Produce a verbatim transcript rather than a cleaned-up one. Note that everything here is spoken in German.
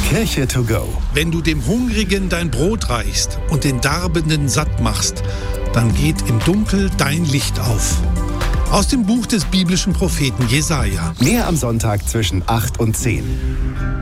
Kirche to go. Wenn du dem Hungrigen dein Brot reichst und den Darbenden satt machst, dann geht im Dunkel dein Licht auf. Aus dem Buch des biblischen Propheten Jesaja. Mehr am Sonntag zwischen acht und zehn.